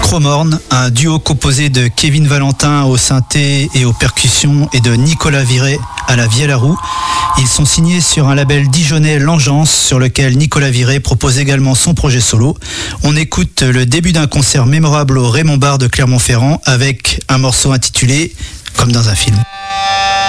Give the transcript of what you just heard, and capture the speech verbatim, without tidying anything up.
Chromorne, un duo composé de Kevin Valentin au synthé et aux percussions et de Nicolas Viré à la vielle à roue. Ils sont signés sur un label dijonnais L'Engeance, sur lequel Nicolas Viré propose également son projet solo. On écoute le début d'un concert mémorable au Raymond Barre de Clermont-Ferrand avec un morceau intitulé « Comme dans un film ».